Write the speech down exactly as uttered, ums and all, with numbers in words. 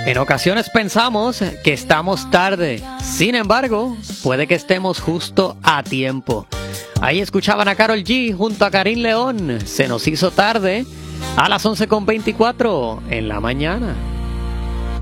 En ocasiones pensamos que estamos tarde, sin embargo, puede que estemos justo a tiempo. Ahí escuchaban a Karol G junto a Karim León. Se nos hizo tarde a las once con veinticuatro en la mañana.